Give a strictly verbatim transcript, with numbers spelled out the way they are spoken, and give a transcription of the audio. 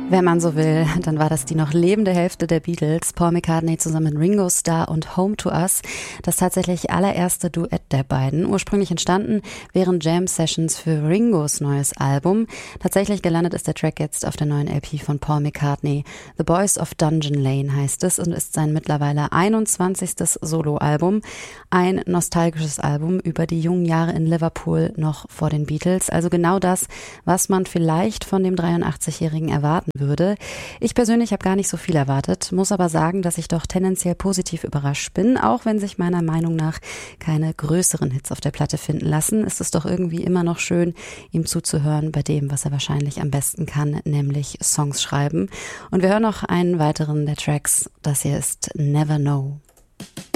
Wenn man so will, dann war das die noch lebende Hälfte der Beatles, Paul McCartney zusammen mit Ringo Starr und Home to Us, das tatsächlich allererste Duett der beiden, ursprünglich entstanden während Jam-Sessions für Ringos neues Album. Tatsächlich gelandet ist der Track jetzt auf der neuen L P von Paul McCartney. The Boys of Dungeon Lane heißt es und ist sein mittlerweile einundzwanzigstes Soloalbum. Ein nostalgisches Album über die jungen Jahre in Liverpool noch vor den Beatles, also genau das, was man vielleicht von dem dreiundachtzigjährigen erwarten würde. Ich persönlich habe gar nicht so viel erwartet, muss aber sagen, dass ich doch tendenziell positiv überrascht bin, auch wenn sich meiner Meinung nach keine größeren Hits auf der Platte finden lassen, ist es doch irgendwie immer noch schön, ihm zuzuhören bei dem, was er wahrscheinlich am besten kann, nämlich Songs schreiben. Und wir hören noch einen weiteren der Tracks. Das hier ist Never Know.